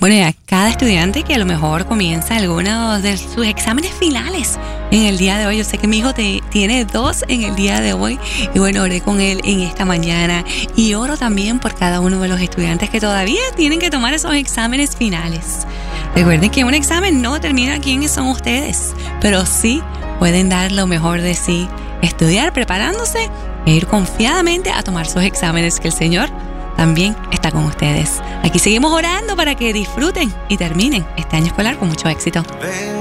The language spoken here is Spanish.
Bueno, y a cada estudiante que a lo mejor comienza alguno de sus exámenes finales en el día de hoy. Yo sé que mi hijo tiene 2 en el día de hoy. Y bueno, oré con él en esta mañana. Y oro también por cada uno de los estudiantes que todavía tienen que tomar esos exámenes finales. Recuerden que un examen no determina quiénes son ustedes, pero sí pueden dar lo mejor de sí, estudiar, preparándose e ir confiadamente a tomar sus exámenes, que el Señor también está con ustedes. Aquí seguimos orando para que disfruten y terminen este año escolar con mucho éxito.